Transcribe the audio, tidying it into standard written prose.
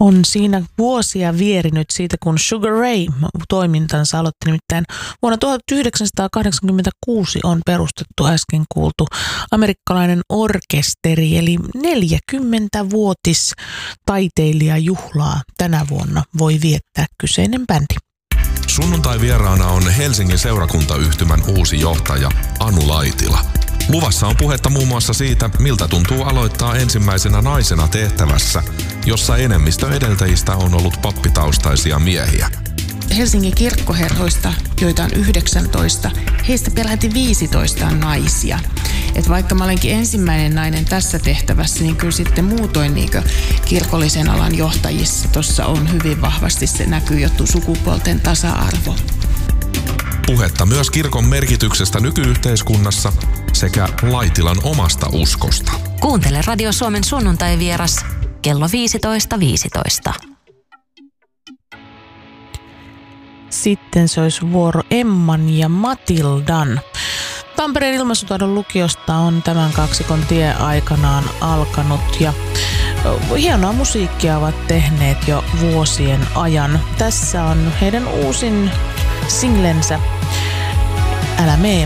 On siinä vuosia vierinyt siitä, kun Sugar Ray toimintansa aloitti. Nimittäin vuonna 1986 on perustettu äsken kuultu amerikkalainen orkesteri, eli 40-vuotis taiteilijajuhlaa tänä vuonna voi viettää kyseinen bändi. Sunnuntai vieraana on Helsingin seurakuntayhtymän uusi johtaja Anu Laitila. Luvassa on puhetta muun muassa siitä, miltä tuntuu aloittaa ensimmäisenä naisena tehtävässä, jossa enemmistö edeltäjistä on ollut pappitaustaisia miehiä. Helsingin kirkkoherroista, joita on 19, heistä peräti 15 on naisia. Et vaikka mä olenkin ensimmäinen nainen tässä tehtävässä, niin kyllä sitten muutoin kirkollisen alan johtajissa tuossa on hyvin vahvasti se näkyy juttu sukupuolten tasa-arvo. Puhetta myös kirkon merkityksestä nykyyhteiskunnassa sekä Laitilan omasta uskosta. Kuuntele Radio Suomen sunnuntai-vieras kello 15.15. Sitten se olisi vuoro Emman ja Matildan. Tampereen ilmaisutaidon lukiosta on tämän kaksikon tie aikanaan alkanut ja hienoa musiikkia ovat tehneet jo vuosien ajan. Tässä on heidän uusin singlensä Älä mee